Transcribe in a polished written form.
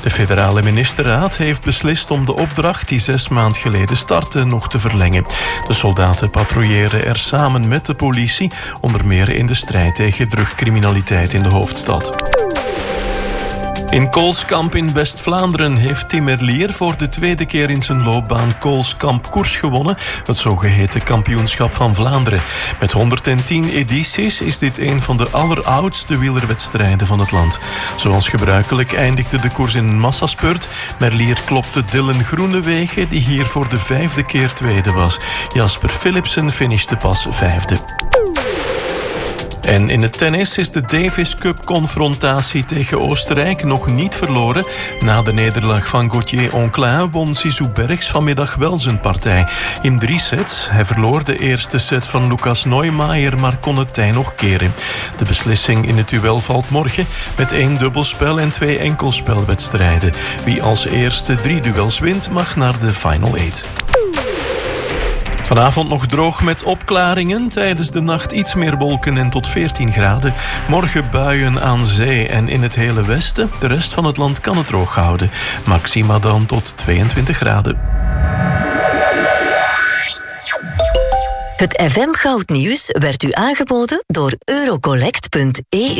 De federale ministerraad heeft beslist om de opdracht die 6 maanden geleden startte nog te verlengen. De soldaten patrouilleren er samen met de politie, onder meer in de strijd tegen drugcriminaliteit in de hoofdstad. In Koolskamp in West-Vlaanderen heeft Tim Merlier voor de tweede keer in zijn loopbaan Koolskamp Koers gewonnen, het zogeheten kampioenschap van Vlaanderen. Met 110 edities is dit een van de alleroudste wielerwedstrijden van het land. Zoals gebruikelijk eindigde de koers in een massaspurt. Merlier klopte Dylan Groenewegen, die hier voor de 5e keer tweede was. Jasper Philipsen finishte pas 5e. En in het tennis is de Davis Cup-confrontatie tegen Oostenrijk nog niet verloren. Na de nederlaag van Gauthier-Onclin won Zizou Bergs vanmiddag wel zijn partij. In 3 sets. Hij verloor de eerste set van Lucas Neumeier, maar kon het tij nog keren. De beslissing in het duel valt morgen met 1 dubbelspel en 2 enkelspelwedstrijden. Wie als eerste 3 duels wint, mag naar de Final 8. Vanavond nog droog met opklaringen. Tijdens de nacht iets meer wolken en tot 14 graden. Morgen buien aan zee en in het hele westen. De rest van het land kan het droog houden. Maxima dan tot 22 graden. Het FM Goudnieuws werd u aangeboden door Eurocollect.eu.